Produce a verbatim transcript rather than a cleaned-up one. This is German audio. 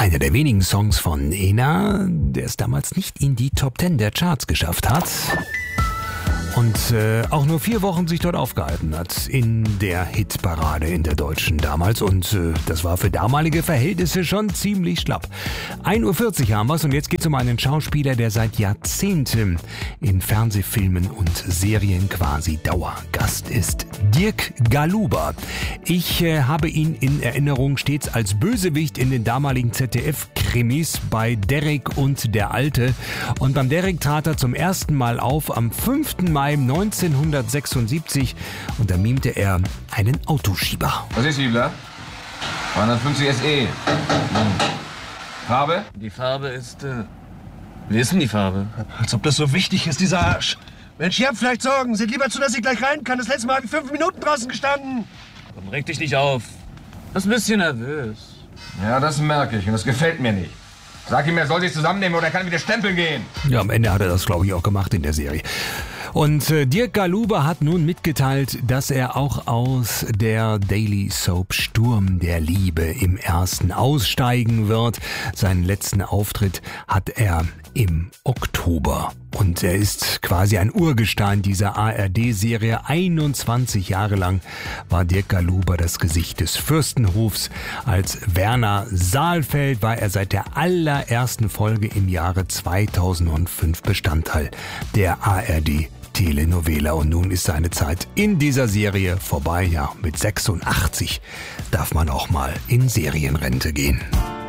Einer der wenigen Songs von Ena, der es damals nicht in die Top Ten der Charts geschafft hat. Und äh, auch nur vier Wochen sich dort aufgehalten hat in der Hitparade in der deutschen damals. Und äh, das war für damalige Verhältnisse schon ziemlich schlapp. ein Uhr vierzig haben wir's und jetzt geht's um einen Schauspieler, der seit Jahrzehnten in Fernsehfilmen und Serien quasi Dauergast ist. Dirk Galuber. Ich äh, habe ihn in Erinnerung stets als Bösewicht in den damaligen Z D F-Krimis bei Derrick und der Alte. Und beim Derrick trat er zum ersten Mal auf am fünften Mai neunzehnhundertsechsundsiebzig und da mimte er einen Autoschieber. Was ist, Hübler? zweihundertfünfzig S E. Hm. Farbe? Die Farbe ist, äh... Wie ist denn die Farbe? Als ob das so wichtig ist, dieser Arsch. Mensch, ihr habt vielleicht Sorgen. Seht lieber zu, dass ich gleich rein kann. Das letzte Mal habe ich fünf Minuten draußen gestanden. Komm, reg dich nicht auf. Du bist ein bisschen nervös. Ja, das merke ich und das gefällt mir nicht. Sag ihm, er soll sich zusammennehmen oder er kann wieder stempeln gehen. Ja, am Ende hat er das, glaube ich, auch gemacht in der Serie. Und äh, Dirk Galuber hat nun mitgeteilt, dass er auch aus der Daily Soap Sturm der Liebe im Ersten aussteigen wird. Seinen letzten Auftritt hat er im Oktober. Und er ist quasi ein Urgestein dieser A R D-Serie. einundzwanzig Jahre lang war Dirk Galuber das Gesicht des Fürstenhofs. Als Werner Saalfeld war er seit der allerersten Folge im Jahre zweitausendfünf Bestandteil der A R D Telenovela. Und nun ist seine Zeit in dieser Serie vorbei. Ja, mit sechsundachtzig darf man auch mal in Serienrente gehen.